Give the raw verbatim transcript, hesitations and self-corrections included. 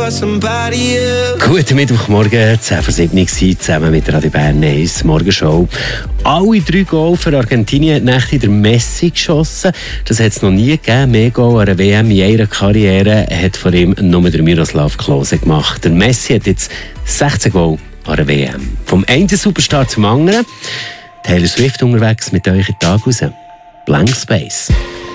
Guten Mittwochmorgen, zehn vor sieben zusammen mit Radio Bern eins Morgenshow. Alle drei Goal für Argentinien hat Nächte der Messi geschossen. Das hat es noch nie gegeben. Mehr Goal an einer W M in ihrer Karriere hat von ihm nur der Miroslav Klose gemacht. Der Messi hat jetzt sechzehn Goal an einer W M. Vom einen Superstar zum anderen. Taylor Swift unterwegs mit euch in den Tag raus. Blank Space.